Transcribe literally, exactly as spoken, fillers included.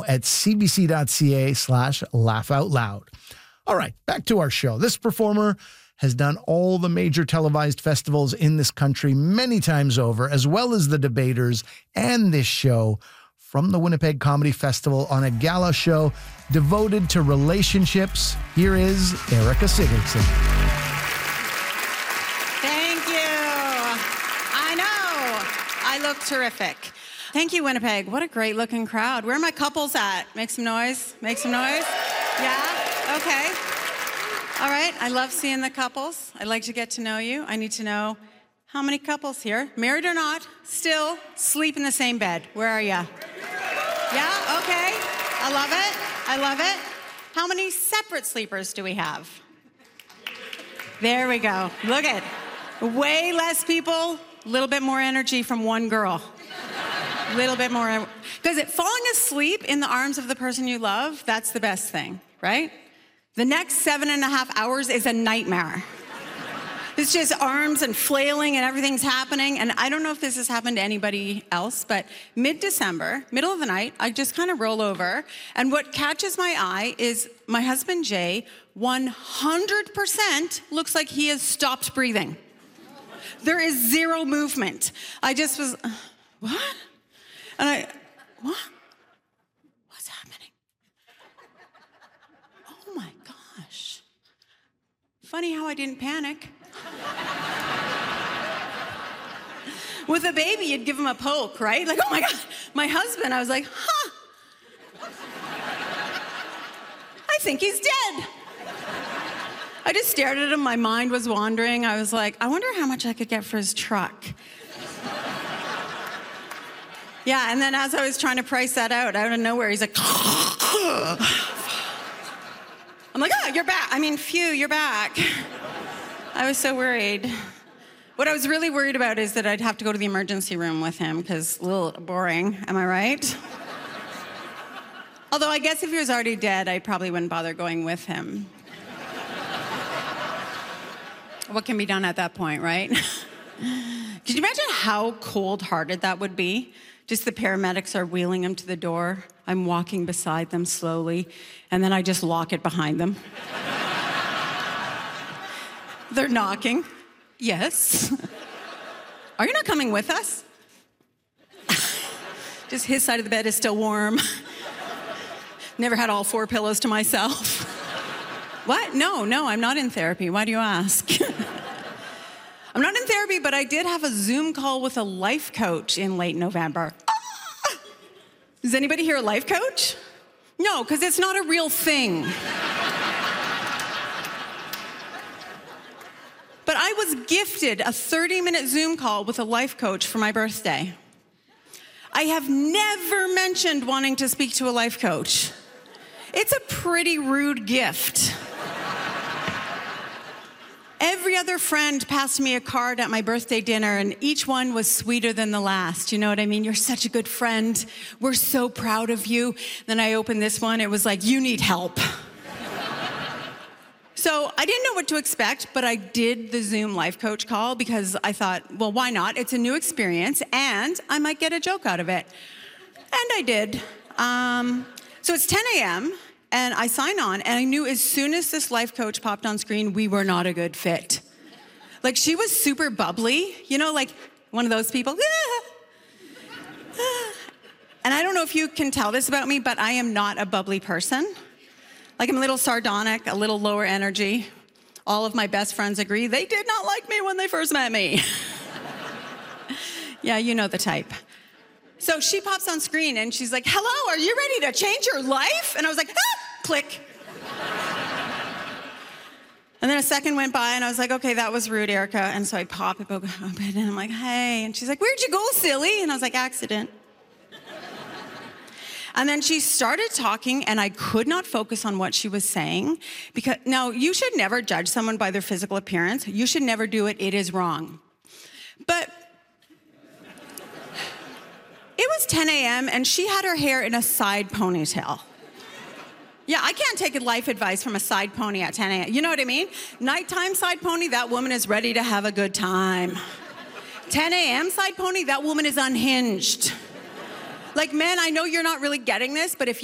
at cbc.ca slash laugh out loud. All right, back to our show. This performer has done all the major televised festivals in this country many times over, as well as the debaters and this show from the Winnipeg Comedy Festival on a gala show devoted to relationships. Here is Erica Sigurdson. Thank you. I know. I look terrific. Thank you, Winnipeg. What a great looking crowd. Where are my couples at? Make some noise. Make some noise. Yeah? Okay. All right. I love seeing the couples. I'd like to get to know you. I need to know how many couples here, married or not, still sleep in the same bed. Where are you? Yeah? Okay. I love it. I love it. How many separate sleepers do we have? There we go. Look at it. Way less people, a little bit more energy from one girl. A little bit more. Because falling asleep in the arms of the person you love, that's the best thing, right? The next seven and a half hours is a nightmare. It's just arms and flailing and everything's happening. And I don't know if this has happened to anybody else, but mid-December, middle of the night, I just kind of roll over. And what catches my eye is my husband, Jay, one hundred percent looks like he has stopped breathing. There is zero movement. I just was, uh, what? And I, what? What's happening? Oh my gosh. Funny how I didn't panic. With a baby, you'd give him a poke, right? Like, oh my God, my husband, I was like, huh. I think he's dead. I just stared at him, my mind was wandering. I was like, I wonder how much I could get for his truck. Yeah, and then as I was trying to price that out, out of nowhere, he's like, I'm like, oh, you're back. I mean, phew, you're back. I was so worried. What I was really worried about is that I'd have to go to the emergency room with him, because a little boring, am I right? Although I guess if he was already dead, I probably wouldn't bother going with him. What can be done at that point, right? Could you imagine how cold-hearted that would be? Just the paramedics are wheeling him to the door. I'm walking beside them slowly, and then I just lock it behind them. They're knocking. Yes. Are you not coming with us? Just his side of the bed is still warm. Never had all four pillows to myself. What? No, no, I'm not in therapy. Why do you ask? I'm not in therapy, but I did have a Zoom call with a life coach in late November. Ah! Is anybody here a life coach? No, because it's not a real thing. But I was gifted a thirty-minute Zoom call with a life coach for my birthday. I have never mentioned wanting to speak to a life coach. It's a pretty rude gift. Every other friend passed me a card at my birthday dinner, and each one was sweeter than the last. You know what I mean? You're such a good friend. We're so proud of you. Then I opened this one. It was like, you need help. So I didn't know what to expect, but I did the Zoom life coach call because I thought, well, why not? It's a new experience, and I might get a joke out of it. And I did. Um, so it's ten a.m., and I sign on, and I knew as soon as this life coach popped on screen, we were not a good fit. Like, she was super bubbly, you know, like one of those people. And I don't know if you can tell this about me, but I am not a bubbly person. Like, I'm a little sardonic, a little lower energy. All of my best friends agree they did not like me when they first met me. Yeah, you know the type. So she pops on screen and she's like, hello, are you ready to change your life? And I was like, ah, click. And then a second went by and I was like, okay, that was rude, Erica. And so I pop it open and I'm like, hey. And she's like, where'd you go, silly? And I was like, accident. And then she started talking, and I could not focus on what she was saying. Because now, you should never judge someone by their physical appearance. You should never do it. It is wrong. But it was ten a.m., and she had her hair in a side ponytail. Yeah, I can't take life advice from a side pony at ten a.m. You know what I mean? Nighttime side pony, that woman is ready to have a good time. ten a.m. side pony, that woman is unhinged. Like, men, I know you're not really getting this, but if you